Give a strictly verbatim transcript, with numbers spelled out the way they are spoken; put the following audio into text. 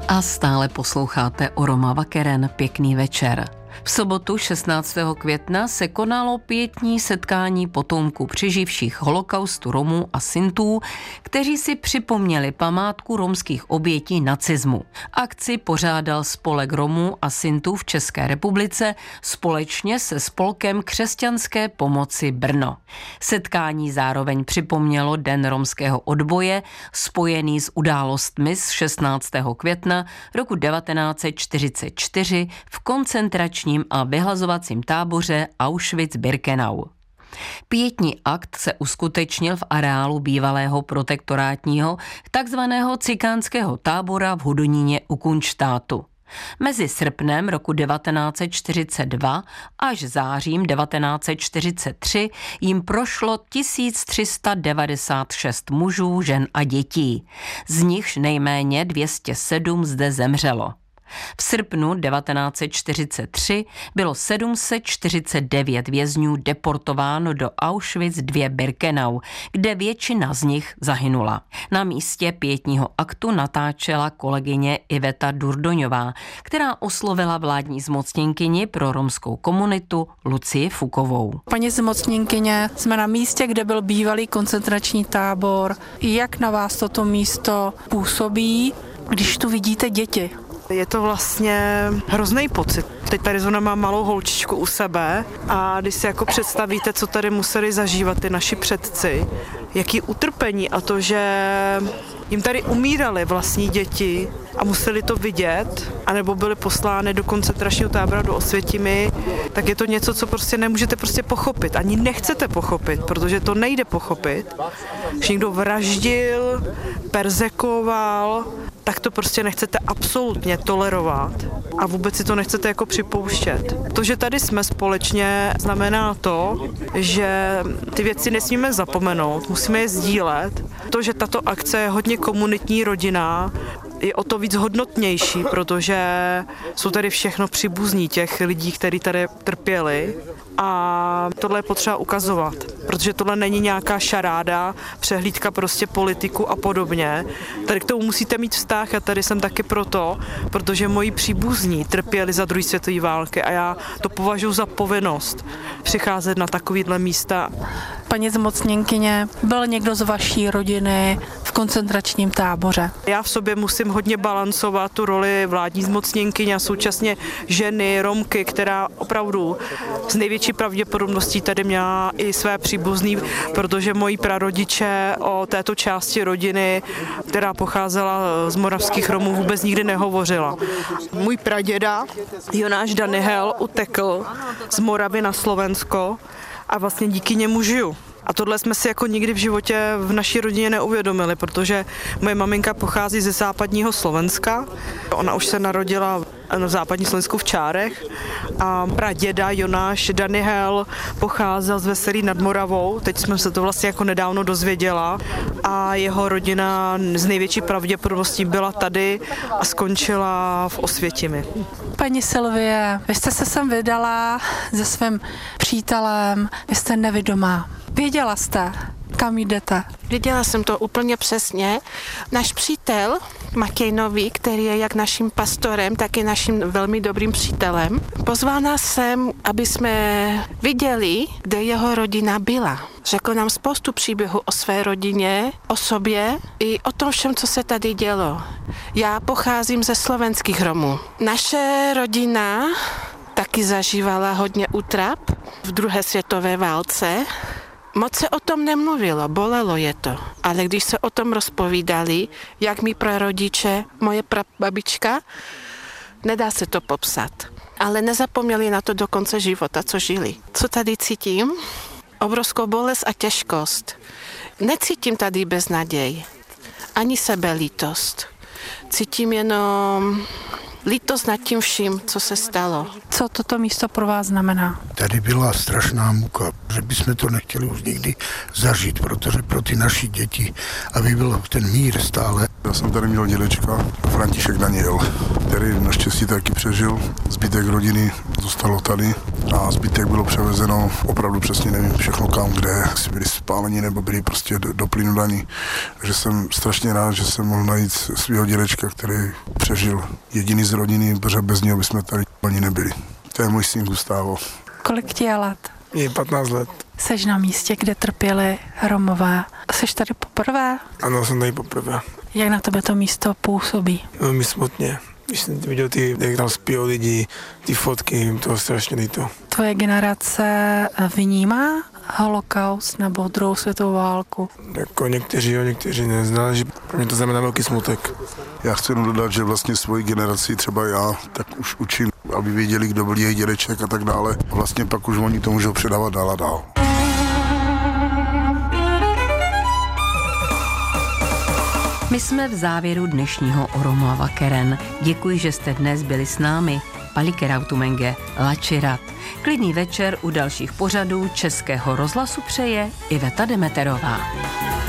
A stále posloucháte Oroma Vakeren. Pěkný večer. V sobotu šestnáctého května se konalo pietní setkání potomků přeživších holokaustu Romů a Sintů, kteří si připomněli památku romských obětí nacismu. Akci pořádal Spolek Romů a Sintů v České republice společně se Spolkem křesťanské pomoci Brno. Setkání zároveň připomnělo Den romského odboje, spojený s událostmi z šestnáctého května roku devatenáct set čtyřicet čtyři v koncentračním a vyhlazovacím táboře Auschwitz-Birkenau. Pietní akt se uskutečnil v areálu bývalého protektorátního takzvaného cikánského tábora v Hodoníně u Kunštátu. Mezi srpnem roku devatenáct set čtyřicet dva až zářím devatenáct set čtyřicet tři jim prošlo tisíc tři sta devadesát šest mužů, žen a dětí. Z nichž nejméně dvě stě sedm zde zemřelo. V srpnu devatenáct set čtyřicet tři bylo sedm set čtyřicet devět vězňů deportováno do Auschwitz dva Birkenau, kde většina z nich zahynula. Na místě pietního aktu natáčela kolegyně Iveta Durdoňová, která oslovila vládní zmocněnkyni pro romskou komunitu Lucii Fukovou. Paní zmocněnkyně, jsme na místě, kde byl bývalý koncentrační tábor. Jak na vás toto místo působí, když tu vidíte děti? Je to vlastně hrozný pocit. Teď tady zrovna mám malou holčičku u sebe a když si jako představíte, co tady museli zažívat ty naši předci, jaký utrpení a to, že jim tady umírali vlastní děti a museli to vidět, anebo byly poslány do koncentračního tábora do Osvětimi, tak je to něco, co prostě nemůžete prostě pochopit. Ani nechcete pochopit, protože to nejde pochopit. Když někdo vraždil, perzekoval, tak to prostě nechcete absolutně tolerovat a vůbec si to nechcete jako připouštět. To, že tady jsme společně, znamená to, že ty věci nesmíme zapomenout, musíme je sdílet. To, že tato akce je hodně komunitní, rodinná, je o to víc hodnotnější, protože jsou tady všechno příbuzní těch lidí, kteří tady trpěli a tohle je potřeba ukazovat, protože tohle není nějaká šaráda, přehlídka prostě politiku a podobně. Tady k tomu musíte mít vztah a tady jsem taky proto, protože moji příbuzní trpěli za druhé světové války a já to považuji za povinnost přicházet na takovýhle místa. Paní zmocněnkyně, byl někdo z vaší rodiny v koncentračním táboře? Já v sobě musím hodně balancovat tu roli vládní zmocněnkyně a současně ženy, Romky, která opravdu z největší pravděpodobností tady měla i své příbuzný, protože moji prarodiče o této části rodiny, která pocházela z moravských Romů, vůbec nikdy nehovořila. Můj praděda Jonáš Danyhel utekl z Moravy na Slovensko a vlastně díky němu žiju. A tohle jsme si jako nikdy v životě v naší rodině neuvědomili, protože moje maminka pochází ze západního Slovenska. Ona už se narodila v západní Slovensku v Čárech a praděda Jonáš Danyhel pocházel z Veselí nad Moravou. Teď jsme se to vlastně jako nedávno dozvěděla a jeho rodina z největší pravděpodobností byla tady a skončila v Osvětimi. Paní Sylvie, vy jste se sem vydala se svým přítelem, vy jste nevidomá. Věděla jste, kam jdete? Věděla jsem to úplně přesně. Náš přítel Matěj Nový, který je jak naším pastorem, tak i naším velmi dobrým přítelem, pozval nás sem, aby jsme viděli, kde jeho rodina byla. Řekl nám spoustu příběhů o své rodině, o sobě i o tom všem, co se tady dělo. Já pocházím ze slovenských Romů. Naše rodina taky zažívala hodně útrap v druhé světové válce. Moc se o tom nemluvilo, bolelo je to. Ale když se o tom rozpovídali, jak mi prarodiče, moje prababička, nedá se to popsat. Ale nezapomněli na to do konce života, co žili. Co tady cítím? Obrovskou bolest a těžkost. Necítím tady beznaděj, ani sebelítost. Cítím jenom lítost nad tím vším, co se stalo. Co toto místo pro vás znamená? Tady byla strašná muka, že bychom to nechtěli už nikdy zažít, protože pro ty naši děti, aby byl ten mír stále. Já jsem tady měl dědečka, František Daniel, který naštěstí taky přežil. Zbytek rodiny zůstalo tady. a zbytek bylo převezeno, opravdu přesně nevím všechno kam, kde si byli spáleni nebo byli prostě do, do plynu daní. Takže jsem strašně rád, že jsem mohl najít svého dědečka, který přežil jediný z rodiny, protože bez něho bychom tady ani nebyli. To je můj syn Gustavo. Kolik ti je let? Je patnáct let. Seš na místě, kde trpěli Romové. Seš tady poprvé? Ano, jsem tady poprvé. Jak na tebe to místo působí? Velmi smutně. Když jsem viděl ty, jak tam spí lidi, ty fotky, to je strašně líto. Tvoje generace vnímá holokaust nebo druhou světovou válku? Jako někteří jo, někteří ne. Záleží. Pro mě to znamená velký smutek. Já chci jenom dodat, že vlastně svoji generaci, třeba já, tak už učím, aby věděli, kdo byl jejich dědeček a tak dále. A vlastně pak už oni to můžou předávat dál a dál. My jsme v závěru dnešního Oromava Keren. Děkuji, že jste dnes byli s námi. Palikerautumenge, Lačirat. Klidný večer u dalších pořadů Českého rozhlasu přeje Iveta Demeterová.